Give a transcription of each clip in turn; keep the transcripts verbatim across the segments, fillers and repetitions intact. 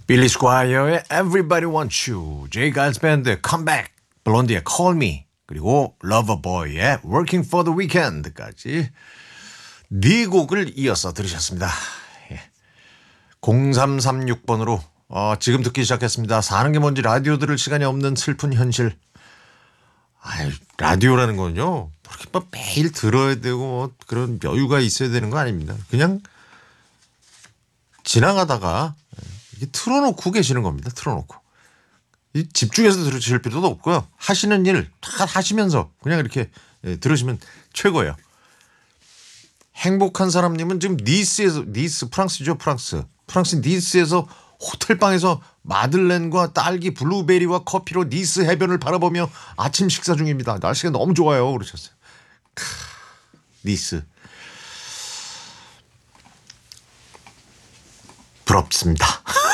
빌리 스콰이어의 Everybody Wants You, 제이 가일스 밴드의 Come Back, 블론디의 Call Me, 그리고 러버보이의 Working for the Weekend까지 네 곡을 이어서 들으셨습니다. 예. 공삼삼육 번으로 어, 지금 듣기 시작했습니다. 사는 게 뭔지 라디오 들을 시간이 없는 슬픈 현실. 아유, 라디오라는 건요, 그렇게 뭐 매일 들어야 되고 뭐 그런 여유가 있어야 되는 거 아닙니다. 그냥 지나가다가 이게 틀어놓고 계시는 겁니다. 틀어놓고. 이 집중해서 들으실 필요도 없고요. 하시는 일 다 하시면서 그냥 이렇게 들으시면 최고예요. 행복한 사람님은 지금 니스에서, 니스 프랑스죠, 프랑스. 프랑스 니스에서 호텔방에서 마들렌과 딸기, 블루베리와 커피로 니스 해변을 바라보며 아침 식사 중입니다. 날씨가 너무 좋아요. 그러셨어요. 크, 니스. 부럽습니다.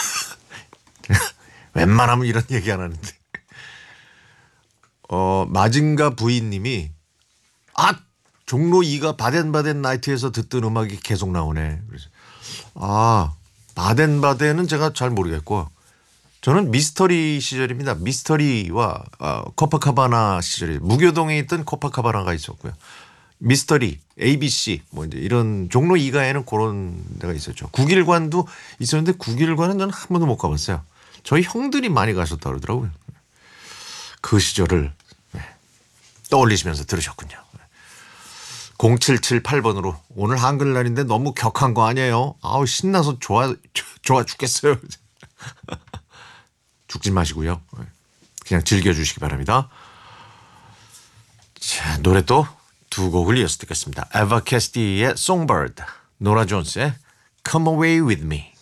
웬만하면 이런 얘기 안 하는데. 어, 마징가 부인님이 아, 종로 이가 바덴바덴 나이트에서 듣던 음악이 계속 나오네. 그래서 아, 바덴바덴은 제가 잘 모르겠고 저는 미스터리 시절입니다. 미스터리와 어, 코파카바나 시절에 무교동에 있던 코파카바나가 있었고요. 미스터리, 에이비씨 뭐 이제 이런 종로 이가에는 그런 데가 있었죠. 국일관도 있었는데 국일관은 저는 한 번도 못 가봤어요. 저희 형들이 많이 가셨다 그러더라고요. 그 시절을 떠올리시면서 들으셨군요. 공칠칠팔 번으로 오늘 한글날인데 너무 격한 거 아니에요? 아우 신나서 좋아 좋아 죽겠어요. 죽지 마시고요. 그냥 즐겨주시기 바랍니다. 자, 노래 또 두 곡을 이어서 듣겠습니다. 에바 캐스티의 Songbird, 노라 존스의 Come Away With Me.